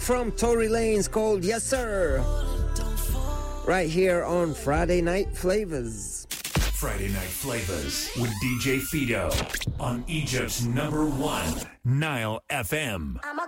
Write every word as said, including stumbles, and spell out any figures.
from Tory Lanez called Yes Sir. Right here on Friday Night Flavors. Friday Night Flavors with D J Fido on Egypt's number one, Nile F M.